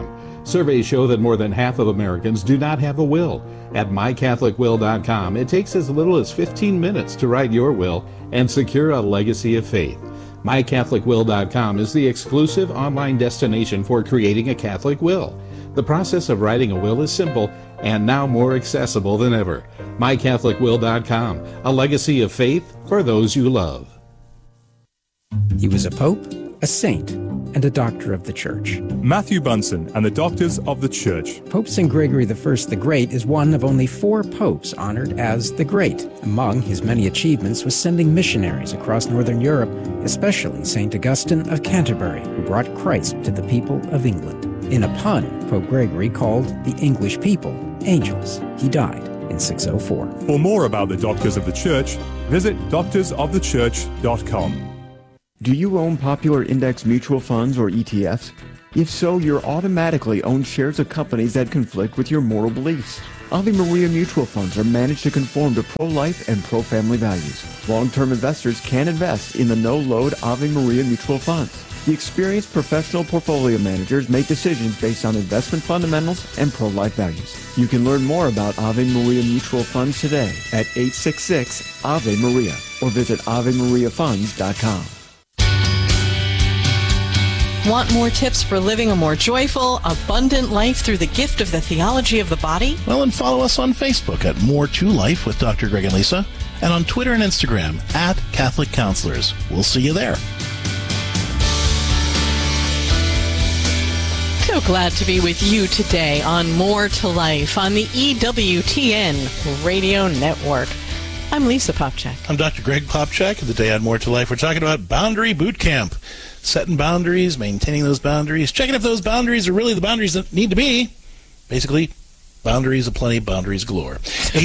Surveys show that more than half of Americans do not have a will. At mycatholicwill.com, it takes as little as 15 minutes to write your will and secure a legacy of faith. mycatholicwill.com is the exclusive online destination for creating a Catholic will. The process of writing a will is simple and now more accessible than ever. mycatholicwill.com, a legacy of faith for those you love. He was a pope, a saint, and a doctor of the Church. Matthew Bunsen and the Doctors of the Church. Pope St. Gregory I the Great is one of only 4 popes honored as the Great. Among his many achievements was sending missionaries across Northern Europe, especially St. Augustine of Canterbury, who brought Christ to the people of England. In a pun, Pope Gregory called the English people angels. He died in 604. For more about the Doctors of the Church, visit doctorsofthechurch.com. Do you own popular index mutual funds or ETFs? If so, you're automatically owned shares of companies that conflict with your moral beliefs. Ave Maria mutual funds are managed to conform to pro-life and pro-family values. Long-term investors can invest in the no-load Ave Maria mutual funds. The experienced professional portfolio managers make decisions based on investment fundamentals and pro-life values. You can learn more about Ave Maria mutual funds today at 866-AVE-MARIA or visit AveMariaFunds.com. Want more tips for living a more joyful, abundant life through the gift of the theology of the body? Well, and follow us on Facebook at More to Life with Dr. Greg and Lisa, and on Twitter and Instagram at Catholic Counselors. We'll see you there. So glad to be with you today on More to Life on the EWTN Radio Network. I'm Lisa Popchak. I'm Dr. Greg Popchak. Today on More to Life, we're talking about Boundary Boot Camp. Setting boundaries, maintaining those boundaries, checking if those boundaries are really the boundaries that need to be. Basically, boundaries aplenty, boundaries galore.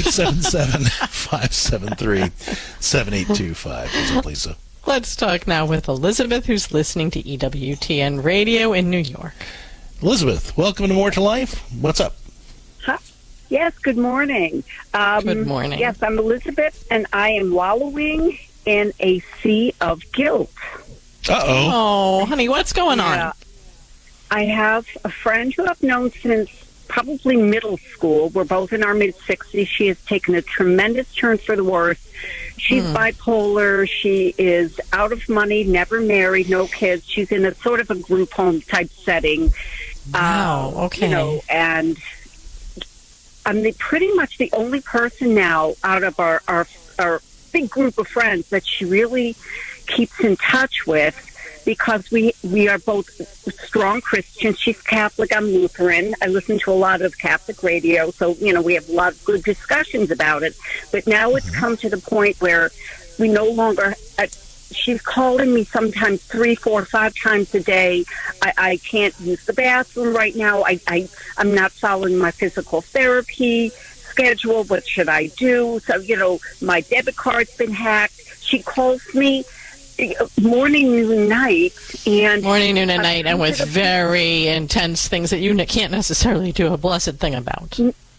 877-573-7825. What's up, Lisa? Let's talk now with Elizabeth, who's listening to EWTN Radio in New York. Elizabeth, welcome to More to Life. What's up? Hi. Yes, good morning. Good morning. Yes, I'm Elizabeth, and I am wallowing in a sea of guilt. Uh-oh. Oh, honey, what's going on? I have a friend who I've known since probably middle school. We're both in our mid-60s. She has taken a tremendous turn for the worse. She's bipolar. She is out of money, never married, no kids. She's in a sort of a group home type setting. Wow, okay. You know, and I'm pretty much the only person now out of our big group of friends that she really keeps in touch with, because we are both strong Christians. She's Catholic, I'm Lutheran. I listen to a lot of Catholic radio, so, you know, we have a lot of good discussions about it. But now it's come to the point where we no longer... she's calling me sometimes 3, 4, 5 times a day. I can't use the bathroom right now. I'm not following my physical therapy schedule. What should I do? So, you know, my debit card's been hacked. She calls me morning, noon, night, and with very intense things that you can't necessarily do a blessed thing about.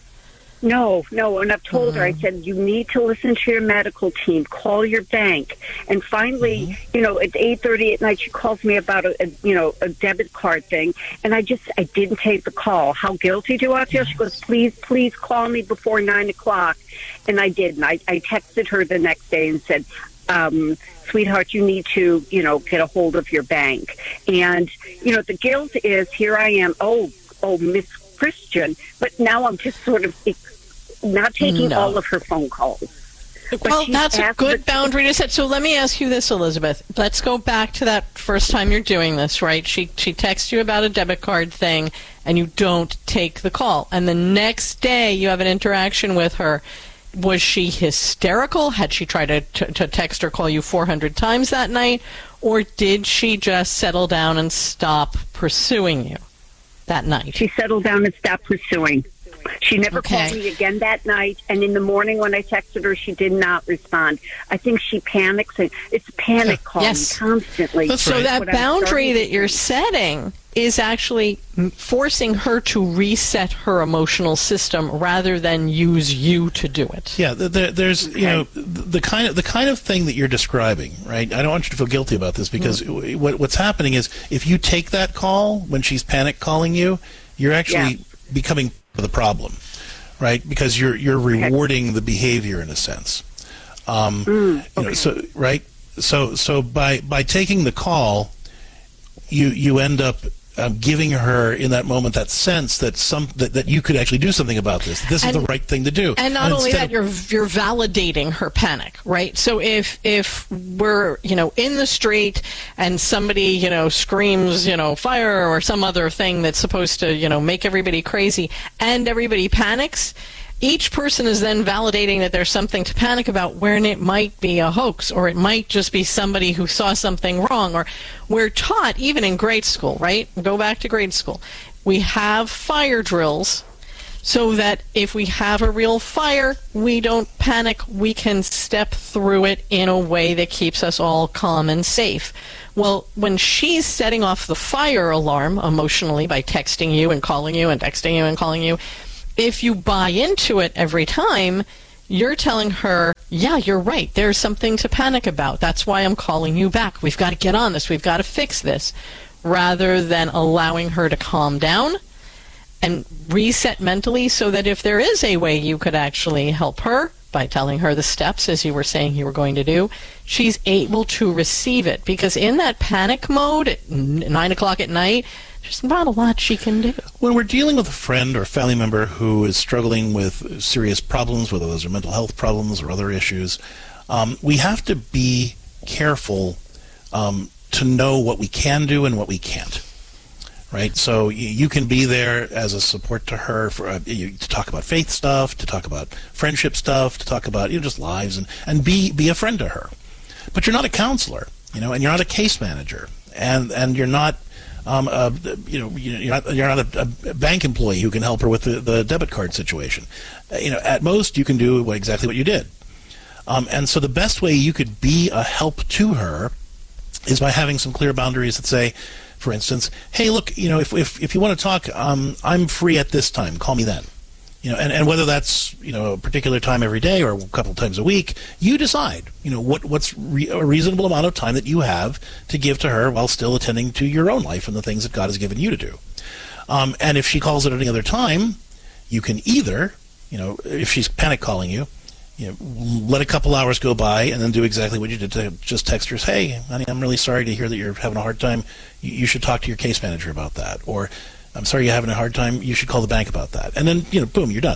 No, and I've told her, I said, you need to listen to your medical team, call your bank. And finally, you know, at 8:30 at night, she calls me about a debit card thing, and I didn't take the call. How guilty do I feel? She goes, please call me before 9 o'clock. And I didn't. I texted her the next day and said, sweetheart, you need to, you know, get a hold of your bank. And, you know, the guilt is, here I am, Miss Christian, but now I'm just sort of not taking all of her phone calls. Well, that's a good boundary to set. So let me ask you this, Elizabeth. Let's go back to that first time you're doing this, right? She texts you about a debit card thing, and you don't take the call. And the next day you have an interaction with her. Was she hysterical? Had she tried to text or call you 400 times that night? Or did she just settle down and stop pursuing you that night? She settled down and stopped pursuing. She never called me again that night, and in the morning when I texted her, she did not respond. I think she panics, and it's panic calling constantly. So that boundary that you're setting is actually forcing her to reset her emotional system rather than use you to do it. Yeah, there's you know the kind of thing that you're describing, right? I don't want you to feel guilty about this, because what's happening is, if you take that call when she's panic calling you, You're actually becoming the problem, right? Because you're rewarding the behavior in a sense. You know, so by taking the call, you end up giving her in that moment that sense that that you could actually do something about this. This is the right thing to do. And not only that, you're validating her panic, right? So if we're, you know, in the street and somebody, you know, screams, you know, fire or some other thing that's supposed to, you know, make everybody crazy, and everybody panics, each person is then validating that there's something to panic about, when it might be a hoax, or it might just be somebody who saw something wrong. Or we're taught, even in grade school, right? Go back to grade school. We have fire drills so that if we have a real fire, we don't panic. We can step through it in a way that keeps us all calm and safe. Well, when she's setting off the fire alarm emotionally by texting you and calling you and texting you and calling you, if you buy into it every time, you're telling her, yeah, you're right, there's something to panic about. That's why I'm calling you back. We've got to get on this. We've got to fix this. Rather than allowing her to calm down and reset mentally, so that if there is a way you could actually help her by telling her the steps, as you were saying you were going to do, she's able to receive it. Because in that panic mode at 9 o'clock at night, there's not a lot she can do. When we're dealing with a friend or family member who is struggling with serious problems, whether those are mental health problems or other issues, we have to be careful to know what we can do and what we can't. Right? So you can be there as a support to her for to talk about faith stuff, to talk about friendship stuff, to talk about, you know, just lives, and be a friend to her. But you're not a counselor, you know, and you're not a case manager, and you're not you're not a bank employee who can help her with the debit card situation. You know, at most you can do exactly what you did. And so the best way you could be a help to her is by having some clear boundaries that say, for instance, hey, look, you know, if you want to talk, I'm free at this time. Call me then. You know, and whether that's, you know, a particular time every day or a couple of times a week, you decide, you know, what's a reasonable amount of time that you have to give to her while still attending to your own life and the things that God has given you to do. And if she calls at any other time, you can either, you know, if she's panic calling you, you know, let a couple hours go by and then do exactly what you did, to just text her, hey, honey, I'm really sorry to hear that you're having a hard time. You should talk to your case manager about that. Or, I'm sorry you're having a hard time. You should call the bank about that. And then, you know, boom, you're done.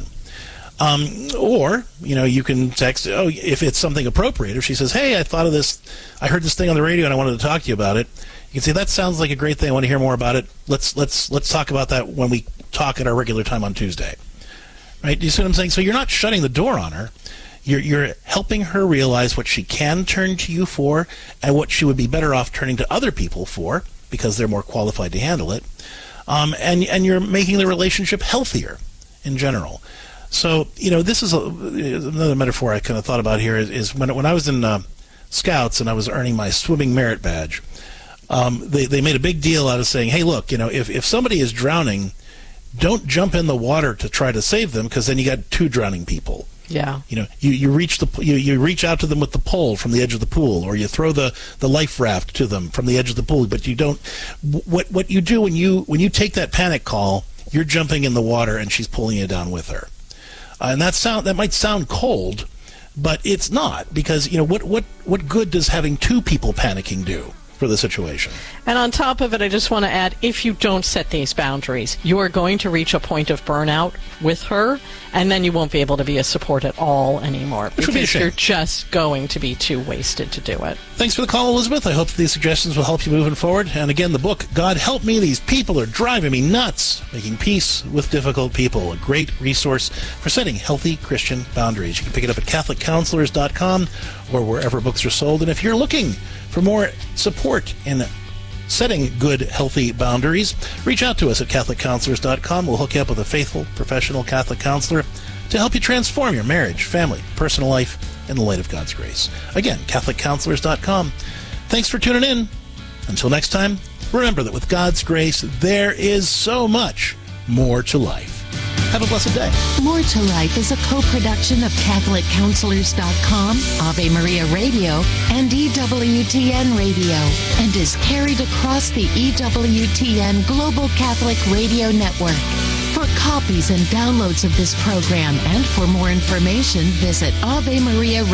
Or, you know, you can text, if it's something appropriate. If she says, hey, I thought of this, I heard this thing on the radio and I wanted to talk to you about it. You can say, that sounds like a great thing. I want to hear more about it. Let's talk about that when we talk at our regular time on Tuesday. Right? Do you see what I'm saying? So you're not shutting the door on her. You're helping her realize what she can turn to you for and what she would be better off turning to other people for, because they're more qualified to handle it. And you're making the relationship healthier in general. So, you know, this is another metaphor I kind of thought about here is when I was in Scouts and I was earning my swimming merit badge, they made a big deal out of saying, hey, look, you know, if somebody is drowning, don't jump in the water to try to save them, because then you got two drowning people. Yeah. You know, you reach out to them with the pole from the edge of the pool, or you throw the life raft to them from the edge of the pool. But you don't. What you do when you take that panic call, you're jumping in the water and she's pulling you down with her. And that might sound cold, but it's not, because, you know, what good does having two people panicking do for the situation? And on top of it, I just want to add, if you don't set these boundaries, you are going to reach a point of burnout with her, and then you won't be able to be a support at all anymore, because you're just going to be too wasted to do it. Thanks for the call, Elizabeth. I hope these suggestions will help you moving forward. And again, the book, God Help Me, These People Are Driving Me Nuts, Making Peace with Difficult People, a great resource for setting healthy Christian boundaries. You can pick it up at CatholicCounselors.com or wherever books are sold. And if you're looking for more support in setting good, healthy boundaries, reach out to us at CatholicCounselors.com. We'll hook you up with a faithful, professional Catholic counselor to help you transform your marriage, family, personal life in the light of God's grace. Again, CatholicCounselors.com. Thanks for tuning in. Until next time, remember that with God's grace, there is so much more to life. Have a blessed day. More to Life is a co-production of CatholicCounselors.com, Ave Maria Radio, and EWTN Radio, and is carried across the EWTN Global Catholic Radio Network. For copies and downloads of this program and for more information, visit AveMaria